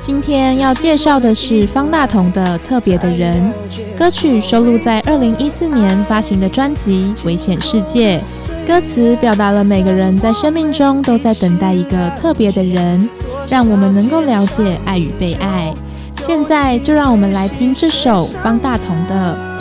今天要介绍的是方大同的《特别的人》，歌曲收录在2014年发行的专辑《危险世界》。歌词表达了每个人在生命中都在等待一个特别的人，让我们能够了解爱与被爱。现在就让我们来听这首方大同的